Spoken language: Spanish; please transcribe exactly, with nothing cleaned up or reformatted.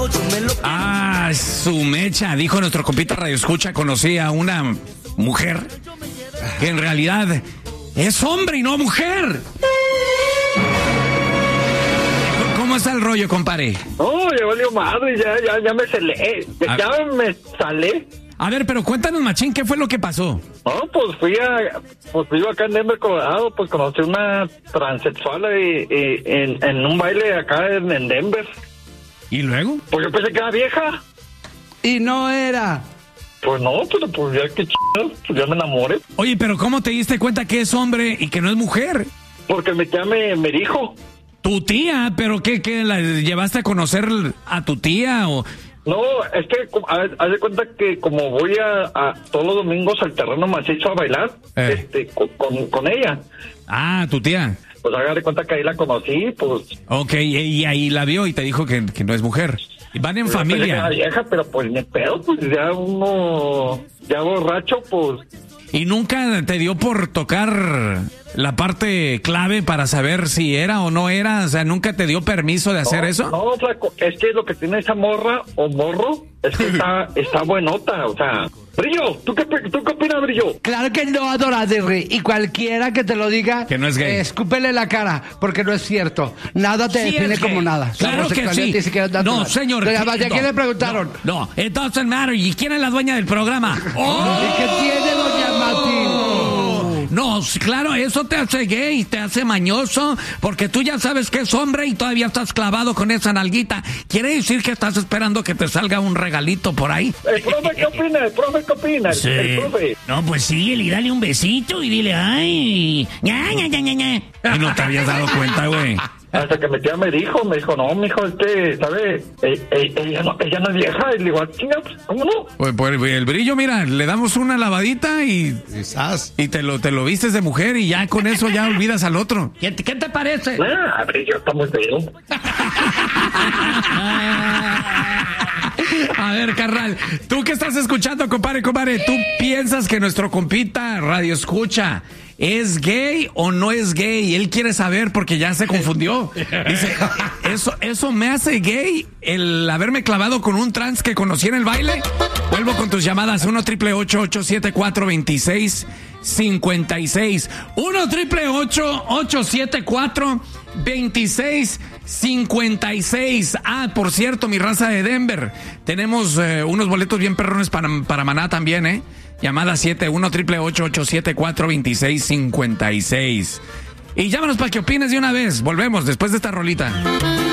Ah, su mecha, dijo nuestro compita Radio Escucha, conocía a una mujer que en realidad es hombre y no mujer. ¿Cómo está el rollo, compadre? No, ya valió madre, ya, ya, ya me salé, ya, ya me salé. A ver, pero cuéntanos, machín, ¿qué fue lo que pasó? No, pues fui a, pues vivo acá en Denver, Colorado, pues conocí una transexual y, y, en, en un baile acá en, en Denver. ¿Y luego? Pues yo pensé que era vieja. Y no era. Pues no, pero pues ya que chido, pues ya me enamoré. Oye, pero ¿cómo te diste cuenta que es hombre y que no es mujer? Porque mi tía me, me dijo. Tu tía, pero ¿qué, qué, la llevaste a conocer a tu tía o...? No, es que haz de cuenta que como voy a, a todos los domingos al terreno macizo a bailar, eh. este, con, con, con ella. Ah, tu tía. Pues haga de cuenta que ahí la conocí, pues. Ok, y ahí la vio y te dijo que, que no es mujer. Van en Yo pensé que familia. era vieja, pero pues ni pedo, pues ya uno, ya borracho, pues. ¿Y nunca te dio por tocar la parte clave para saber si era o no era? O sea, ¿nunca te dio permiso de hacer no, eso? No, flaco, es que lo que tiene esa morra o morro es que está, está buenota, o sea. Brillo, ¿tú qué, ¿tú qué opinas, Brillo? Claro que no, Doradirri. Y cualquiera que te lo diga, que no es gay. Eh, escúpele la cara, porque no es cierto. Nada te sí define como nada. Claro que sí. No, señor. ¿A no, quién le preguntaron? No, no, it doesn't matter. ¿Y quién es la dueña del programa? ¡Oh! ¿Y qué tiene, doña Mati? No, claro, eso te hace gay, te hace mañoso, porque tú ya sabes que es hombre y todavía estás clavado con esa nalguita. ¿Quiere decir que estás esperando que te salga un regalito por ahí? ¿El profe qué opina? ¿El profe qué opina? Sí. El profe. No, pues síguele y dale un besito y dile, ay, ña, ña, ña, ña, ña. Y no te habías dado cuenta, güey. Hasta que mi tía me dijo, me dijo, no, mijo, es que, ¿sabes? Ella, ella, no, ella no es vieja. Y le digo, chinga, ¿cómo no? Pues, pues el Brillo, mira, le damos una lavadita y... Quizás. Y te lo, te lo vistes de mujer y ya con eso ya olvidas al otro. ¿Qué, qué te parece? Ah, Brillo está muy feo. A ver, carnal, tú que estás escuchando, compadre, compadre, ¿tú piensas que nuestro compita Radio Escucha es gay o no es gay? Él quiere saber porque ya se confundió. Dice, eso, eso me hace gay el haberme clavado con un trans que conocí en el baile. Vuelvo con tus llamadas, uno triple ocho ocho siete cuatro veintiséis cincuenta y seis. uno triple ocho ocho siete cuatro veintiséis cincuenta y seis. Ah, por cierto, mi raza de Denver, tenemos eh, unos boletos bien perrones para, para Maná también, ¿eh? Llamada siete uno triple ocho ocho siete cuatro veintiséis cincuenta y seis. Y llámanos para que opines de una vez. Volvemos después de esta rolita.